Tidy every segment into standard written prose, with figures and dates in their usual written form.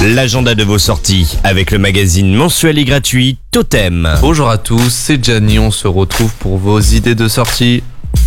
L'agenda de vos sorties avec le magazine mensuel et gratuit Totem. Bonjour à tous, c'est Gianni, on se retrouve pour vos idées de sortie.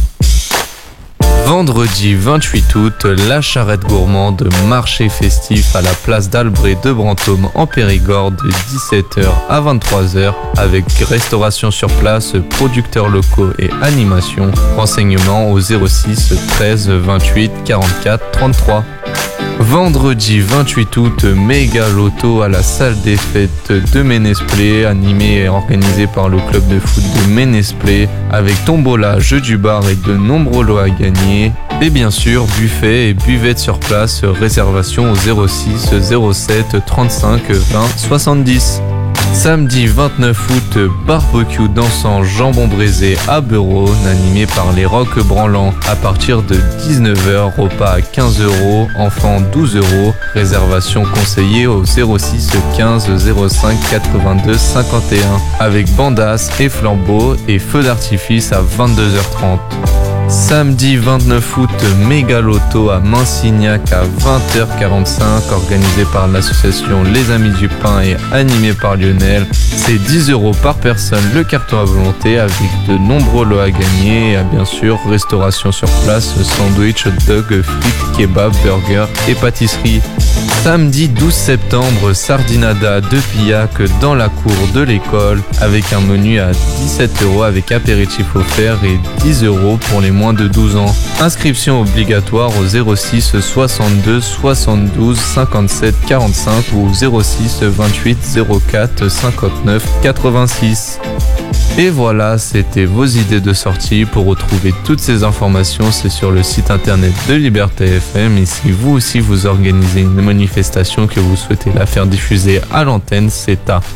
Vendredi 28 août, la charrette gourmande marché festif à la place d'Albret de Brantôme en Périgord de 17h à 23h avec restauration sur place, producteurs locaux et animation. Renseignements au 06 13 28 44 33. Vendredi 28 août, méga loto à la salle des fêtes de Ménesplé, animé et organisé par le club de foot de Ménesplé, avec tombola, jeu du bar et de nombreux lots à gagner. Et bien sûr, buffet et buvette sur place, réservation au 06 07 35 20 70. Samedi 29 août, barbecue dansant jambon braisé à Beurone, animé par les Rocs Branlants. À partir de 19h, repas à 15€, enfants 12€, réservation conseillée au 06 15 05 82 51, avec bandas et flambeaux et feux d'artifice à 22h30. Samedi 29 août, méga loto à Mansignac à 20h45, organisé par l'association Les Amis du Pain et animé par Lionel. C'est 10€ par personne le carton à volonté avec de nombreux lots à gagner et bien sûr restauration sur place, sandwich, hot dog, frites, kebab, burger et pâtisserie. Samedi 12 septembre, Sardinada de Pillac dans la cour de l'école avec un menu à 17€ avec apéritif offert et 10€ pour les moins de 12 ans. Inscription obligatoire au 06 62 72 57 45 ou 06 28 04 59 86. Et voilà, c'était vos idées de sortie. Pour retrouver toutes ces informations, c'est sur le site internet de Liberté FM. Et si vous aussi vous organisez une manifestation que vous souhaitez la faire diffuser à l'antenne, c'est à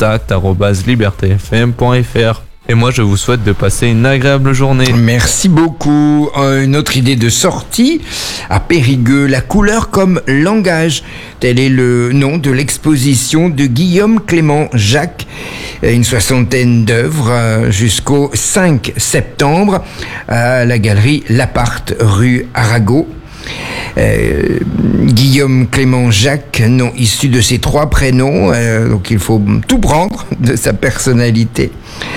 contact@libertefm.fr. Et moi, je vous souhaite de passer une agréable journée. Merci beaucoup. Une autre idée de sortie à Périgueux, la couleur comme langage. Tel est le nom de l'exposition de Guillaume Clément Jacques. Une soixantaine d'œuvres jusqu'au 5 septembre à la galerie L'Appart, rue Arago. Guillaume Clément Jacques, nom issu de ses 3 prénoms, donc il faut tout prendre de sa personnalité.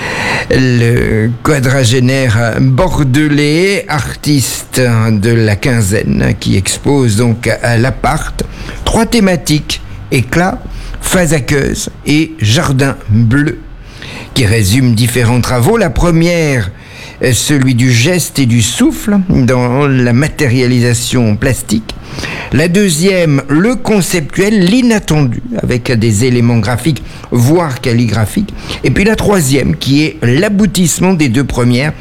Le quadragénaire bordelais, artiste de la quinzaine, qui expose donc à l'Appart 3 thématiques: éclat, phase aqueuse et jardin bleu, qui résument différents travaux. La première, celui du geste et du souffle dans la matérialisation plastique. La deuxième, le conceptuel, l'inattendu, avec des éléments graphiques, voire calligraphiques. Et puis la troisième, qui est l'aboutissement des 2 premières,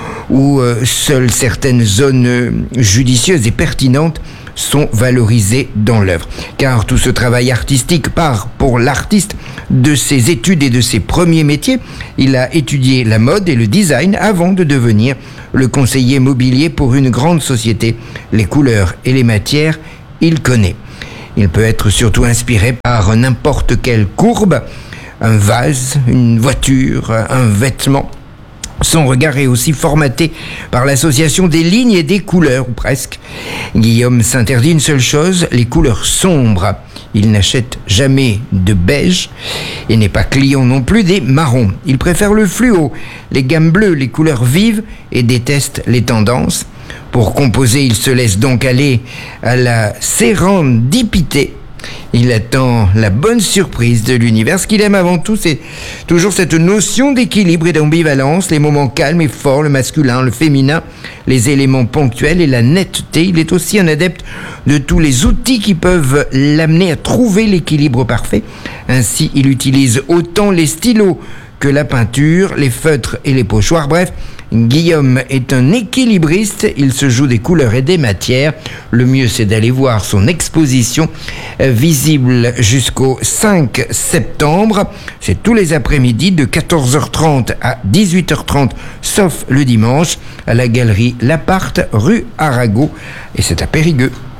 où seules certaines zones judicieuses et pertinentes sont valorisées dans l'œuvre. Car tout ce travail artistique part pour l'artiste de ses études et de ses premiers métiers. Il a étudié la mode et le design avant de devenir le conseiller mobilier pour une grande société. Les couleurs et les matières, il connaît. Il peut être surtout inspiré par n'importe quelle courbe, un vase, une voiture, un vêtement. Son regard est aussi formaté par l'association des lignes et des couleurs, ou presque. Guillaume s'interdit une seule chose, les couleurs sombres. Il n'achète jamais de beige et n'est pas client non plus des marrons. Il préfère le fluo, les gammes bleues, les couleurs vives et déteste les tendances. Pour composer, il se laisse donc aller à la sérendipité. Il attend la bonne surprise de l'univers. Ce qu'il aime avant tout, c'est toujours cette notion d'équilibre et d'ambivalence, les moments calmes et forts, le masculin, le féminin, les éléments ponctuels et la netteté. Il est aussi un adepte de tous les outils qui peuvent l'amener à trouver l'équilibre parfait. Ainsi, il utilise autant les stylos que la peinture, les feutres et les pochoirs. Bref, Guillaume est un équilibriste, il se joue des couleurs et des matières. Le mieux, c'est d'aller voir son exposition visible jusqu'au 5 septembre. C'est tous les après-midi de 14h30 à 18h30, sauf le dimanche, à la galerie L'Appart, rue Arago, et c'est à Périgueux.